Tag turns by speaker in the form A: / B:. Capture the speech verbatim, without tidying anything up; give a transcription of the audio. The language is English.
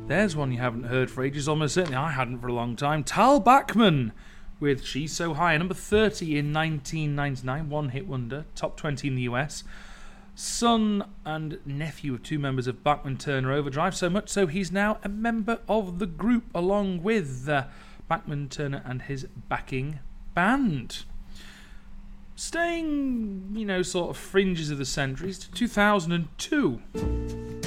A: There's one you haven't heard for ages, almost certainly I hadn't for a long time. Tal Bachman with She's So High, number thirty in nineteen ninety-nine, one hit wonder, top twenty in the U S. Son and nephew of two members of Bachman Turner Overdrive, so much so he's now a member of the group along with uh, Bachman Turner and his backing band. Staying, you know, sort of fringes of the centuries to two thousand two.